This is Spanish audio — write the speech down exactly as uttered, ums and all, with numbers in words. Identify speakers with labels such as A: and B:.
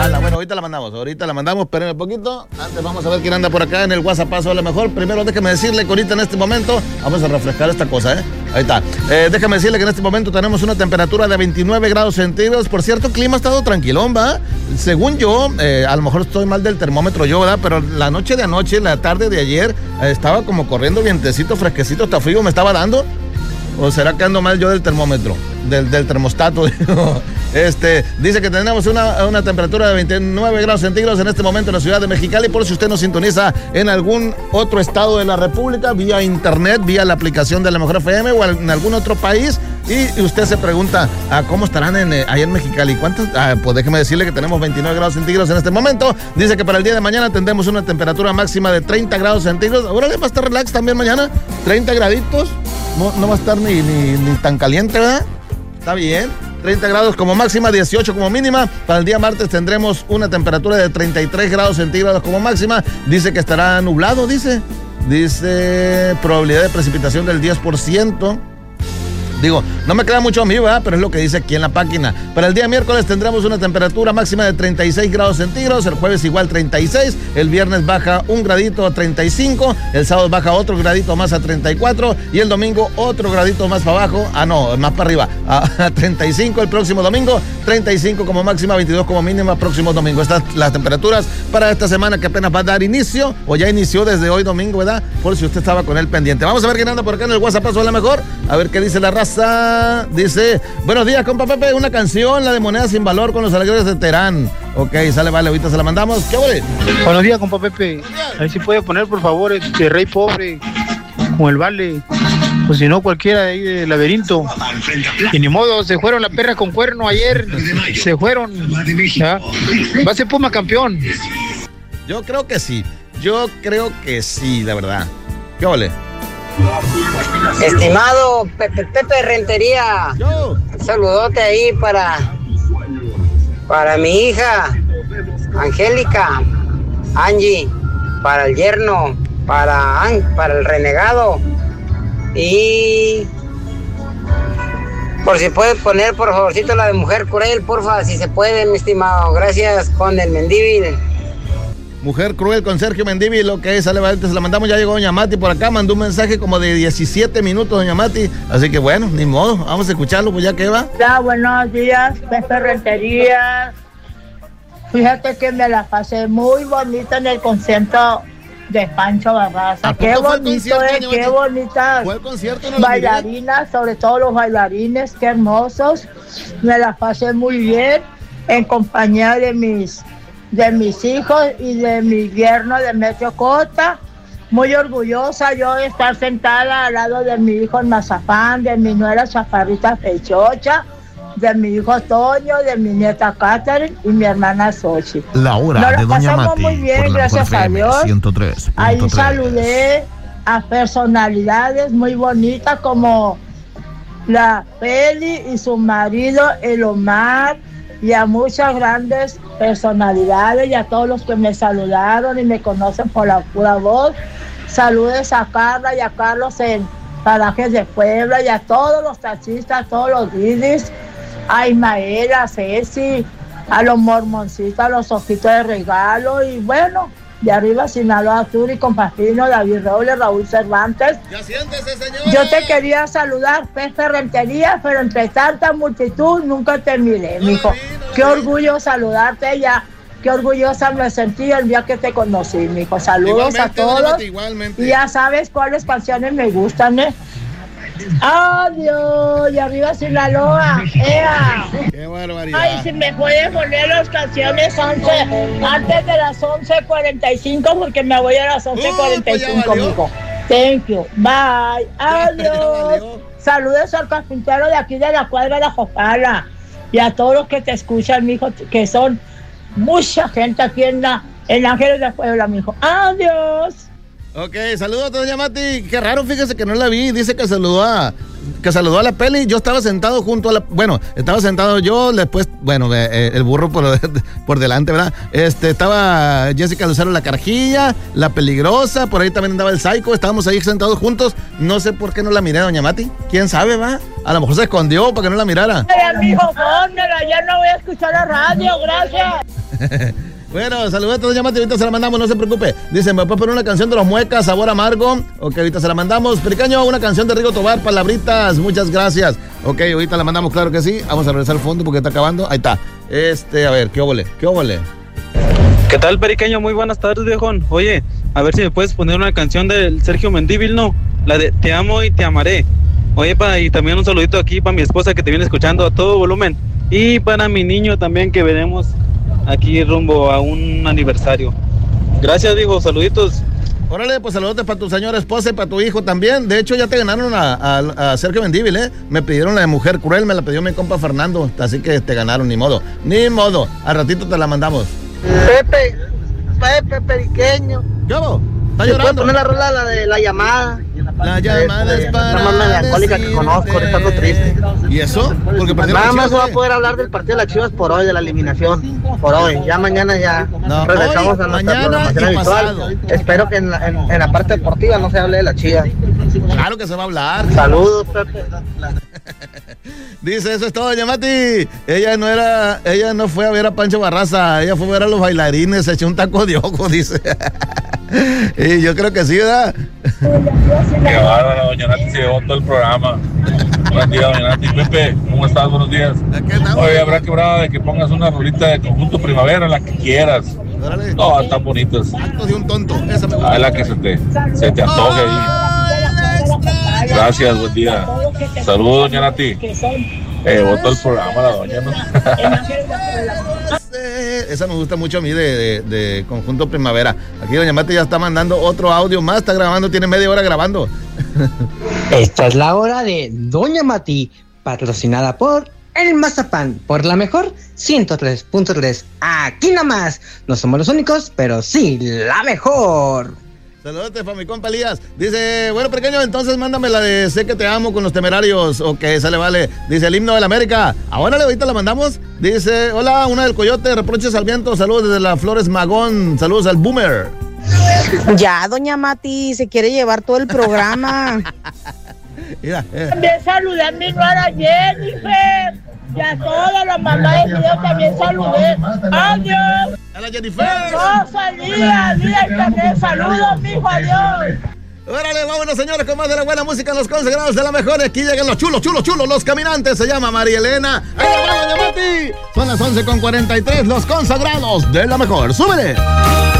A: Ala, bueno, ahorita la mandamos, ahorita la mandamos, espérenme un poquito. Antes vamos a ver quién anda por acá en el WhatsApp, a lo mejor. Primero déjeme decirle que ahorita en este momento, vamos a refrescar esta cosa, ¿eh? Ahí está. Eh, déjame decirle que en este momento tenemos una temperatura de veintinueve grados centígrados. Por cierto, el clima ha estado tranquilón, ¿va? Según yo, eh, a lo mejor estoy mal del termómetro yo, ¿verdad? Pero la noche de anoche, la tarde de ayer, eh, estaba como corriendo vientecito, fresquecito, hasta frío me estaba dando. ¿O será que ando mal yo del termómetro? Del, del termostato. Este, dice que tenemos una, una temperatura de veintinueve grados centígrados en este momento en la ciudad de Mexicali. Por si usted nos sintoniza en algún otro estado de la República, vía internet, vía la aplicación de La Mejor F M o en algún otro país, y usted se pregunta, ah, ¿cómo estarán en, eh, ahí en Mexicali? ¿Cuántos? Ah, pues déjeme decirle que tenemos veintinueve grados centígrados en este momento. Dice que para el día de mañana tendremos una temperatura máxima de treinta grados centígrados. Ahora va a estar relax también mañana, treinta graditos. No, no va a estar ni, ni, ni tan caliente, ¿verdad? Está bien. treinta grados como máxima, dieciocho como mínima. Para el día martes tendremos una temperatura de treinta y tres grados centígrados como máxima. Dice que estará nublado, dice. Dice probabilidad de precipitación del diez por ciento. Digo, no me queda mucho a mí, ¿verdad? Pero es lo que dice aquí en la página. Para el día miércoles tendremos una temperatura máxima de treinta y seis grados centígrados. El jueves igual treinta y seis. El viernes baja un gradito a treinta y cinco. El sábado baja otro gradito más a treinta y cuatro. Y el domingo otro gradito más para abajo. Ah, no, más para arriba. A treinta y cinco el próximo domingo. treinta y cinco como máxima, veintidós como mínima próximo domingo. Estas las temperaturas para esta semana que apenas va a dar inicio. O ya inició desde hoy domingo, ¿verdad? Por si usted estaba con él pendiente. Vamos a ver quién anda por acá en el WhatsApp, paso a la mejor. A ver qué dice la raza. Dice, buenos días, compa Pepe, una canción, la de Moneda Sin Valor con los Alegres de Terán. Ok, sale, vale, ahorita se la mandamos. ¿Qué vale?
B: Buenos días, compa Pepe. A ver si puede poner, por favor, este Rey Pobre con el vale. O si no, cualquiera de ahí del laberinto. Y ni modo, se fueron las perras con cuerno ayer. Se fueron. ¿Ya? Va a ser Puma campeón.
A: Yo creo que sí. Yo creo que sí, la verdad. ¿Qué vale?
C: Estimado Pepe, Pepe Rentería, Yo. un saludote ahí para para mi hija Angélica, Angie, para el yerno, para, para el renegado, y por si puedes poner por favorcito la de Mujer Cruel, porfa, si se puede, mi estimado. Gracias, con el Mendívil.
A: Mujer Cruel con Sergio Mendívil, lo que es, sale, se la mandamos, ya llegó doña Mati por acá, mandó un mensaje como de diecisiete minutos, doña Mati, así que bueno, ni modo, vamos a escucharlo, pues ya que va.
D: Ya, buenos días, Pepe Rentería. Fíjate que me la pasé muy bonita en el concierto de Pancho Barraza. Qué bonito, eh, qué bonita.
A: ¿Fue el concierto? No
D: bailarinas, sobre todo los bailarines, qué hermosos. Me la pasé muy bien en compañía de mis de mis hijos y de mi yerno de Metro Cota. Muy orgullosa yo de estar sentada al lado de mi hijo Mazapán, de mi nuera Chaparrita Fechocha, de mi hijo Toño, de mi nieta Catherine y mi hermana Xochitl.
A: La hora
D: Nos
A: de Doña
D: pasamos
A: Mati,
D: muy bien, gracias a Dios.
A: ciento tres.
D: Ahí saludé a personalidades muy bonitas como la Feli y su marido el Omar, y a muchas grandes personalidades y a todos los que me saludaron y me conocen por la pura voz. Saludes a Carla y a Carlos en Parajes de Puebla y a todos los taxistas, a todos los didis, a Ismael, a Ceci, a los mormoncitos, a los ojitos de regalo, y bueno, de arriba Sinaloa Sur y Compastino, David Robles, Raúl Cervantes.
A: Ya siéntese, señor.
D: Yo te quería saludar, Pepe Rentería, pero entre tanta multitud nunca te miré, no mijo. Vi, no qué vi. Orgullo saludarte ya. Qué orgullosa me sentí el día que te conocí, mijo. Saludos igualmente, a todos. Igualmente. Y ya sabes cuáles canciones me gustan, ¿eh? Adiós, y arriba Sinaloa. ¡Ea!
A: ¡Qué barbaridad!
D: Ay, si me puedes poner las canciones once, antes de las once cuarenta y cinco, porque me voy a las once cuarenta y cinco, uh, pues mijo. Thank you. Bye. Adiós. Saludos al carpintero de aquí de la cuadra de la Jopala. Y a todos los que te escuchan, mijo, que son mucha gente aquí en la en Ángeles de Puebla, mijo. Adiós.
A: Ok, saludos a doña Mati. Qué raro, fíjese que no la vi. Dice que saludó a que saludó a la Peli. Yo estaba sentado junto a la... Bueno, estaba sentado yo, después... Bueno, eh, el burro por, por delante, ¿verdad? Este, estaba Jessica Lucero la Carjilla, la Peligrosa, por ahí también andaba el Psycho. Estábamos ahí sentados juntos. No sé por qué no la miré, doña Mati. ¿Quién sabe, va? A lo mejor se escondió para que no la mirara.
D: Ay, amigo, pónmela, ya no voy a escuchar la radio, gracias.
A: Bueno, saludos, doña Mati, ahorita se la mandamos, no se preocupe. Dice, ¿me puede poner una canción de Los Muecas, Sabor Amargo? Ok, ahorita se la mandamos. Pericaño, una canción de Rigo Tobar, Palabritas, muchas gracias. Ok, ahorita la mandamos, claro que sí. Vamos a regresar al fondo porque está acabando. Ahí está. Este, a ver, ¿qué óvole? ¿Qué óvole?
E: ¿Qué tal, Pericaño? Muy buenas tardes, viejón. Oye, a ver si me puedes poner una canción del Sergio Mendívil, ¿no? La de Te amo y te amaré. Oye, pa, y también un saludito aquí para mi esposa que te viene escuchando a todo volumen. Y para mi niño también que veremos aquí rumbo a un aniversario. Gracias, viejo, saluditos.
A: Órale, pues saludos para tu señora esposa y para tu hijo también. De hecho, ya te ganaron a, a, a Sergio Mendívil, ¿eh? Me pidieron la de Mujer Cruel, me la pidió mi compa Fernando. Así que te ganaron, ni modo. Ni modo. Al ratito te la mandamos.
F: Pepe, Pepe Periqueño.
A: ¿Qué hago? ¿Está
F: ¿Se
A: llorando?
F: puede poner la rola la de La Llamada?
A: La llamada es, es para
F: la más melancólica que conozco, ahorita ando triste.
A: ¿Y eso? Porque
F: nada más se va a poder hablar del partido de las Chivas por hoy, de la eliminación. Por hoy, ya mañana ya no, regresamos hoy, a nuestra programación habitual. Espero que en la, en, en la parte deportiva no se hable de las Chivas.
A: Claro que se va a hablar.
F: Saludos, Pepe.
A: Dice, eso es todo, doña Mati. Ella no era, ella no fue a ver a Pancho Barraza, ella fue a ver a los bailarines, se echó un taco de ojo, dice. Y yo creo que sí, ¿verdad?
G: Qué bárbara, doña Nati, se llevó todo el programa. Buen día, doña Nati. Pepe, ¿cómo estás? Buenos días. Oye, habrá quebrada de que pongas una rolita de Conjunto Primavera, la que quieras.
A: Órale.
G: No, están bonitas.
A: Acto de un tonto, esa me gusta.
G: Ah, la que se te, se te antoje ahí. Gracias, buen día. Saludos, doña Nati. Eh, votó el programa la doña, ¿no?
A: Esa me gusta mucho a mí de, de, de Conjunto Primavera. Aquí doña Mati ya está mandando otro audio más, está grabando, tiene media hora grabando.
H: Esta es la hora de Doña Mati, patrocinada por El Mazapán, por la mejor ciento tres punto tres. Aquí nada más, no somos los únicos, pero sí la mejor.
A: Saludos para mi compa Elías. Dice, bueno, pequeño, entonces mándame la de Sé que te amo con los Temerarios. Ok, sale, vale. Dice, el himno de la América. Ahora, ahorita la mandamos. Dice, hola, una del Coyote, reproches al viento. Saludos desde la Flores Magón. Saludos al Boomer.
I: Ya, doña Mati, se quiere llevar todo el programa.
A: Mira, eh.
D: También saludé a mi nuera Jennifer. Y a todas las mamás de video también saludé. Adiós.
A: A la Jennifer.
D: Rosa, Lía, Lía, y también saludos, mijo, adiós.
A: Órale, vámonos, señores, con más de la buena música en los consagrados de la mejor. Aquí llegan los chulos, chulos, chulos, los caminantes. Se llama María Elena. ¡Ahí va, doña Mati! Son las once con cuarenta y tres, los consagrados de la mejor. ¡Súbele!